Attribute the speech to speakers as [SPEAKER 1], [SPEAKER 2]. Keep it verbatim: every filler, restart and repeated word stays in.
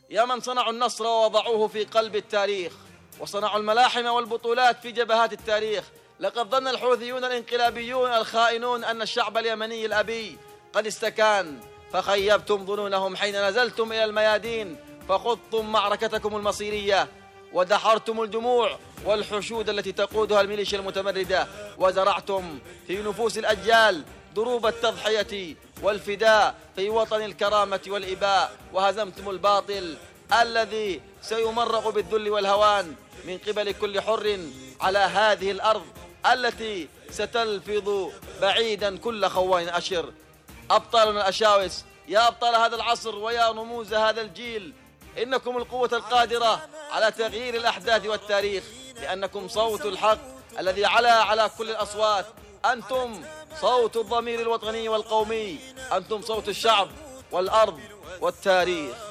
[SPEAKER 1] يا من صنعوا النصر ووضعوه في قلب التاريخ، وصنعوا الملاحم والبطولات في جبهات التاريخ. لقد ظن الحوثيون الانقلابيون الخائنون أن الشعب اليمني الأبي قد استكان، فخيبتم ظنونهم حين نزلتم إلى الميادين، فخضتم معركتكم المصيرية، ودحرتم الجموع والحشود التي تقودها الميليشيا المتمردة، وزرعتم في نفوس الأجيال دروب التضحية والفداء في وطن الكرامة والإباء، وهزمتم الباطل الذي سيمرغ بالذل والهوان من قبل كل حر على هذه الأرض التي ستلفظ بعيدا كل خوان أشر. أبطالنا الأشاوس، يا أبطال هذا العصر ويا رموز هذا الجيل، إنكم القوة القادرة على تغيير الأحداث والتاريخ، لأنكم صوت الحق الذي علا على كل الأصوات. أنتم صوت الضمير الوطني والقومي، أنتم صوت الشعب والأرض والتاريخ.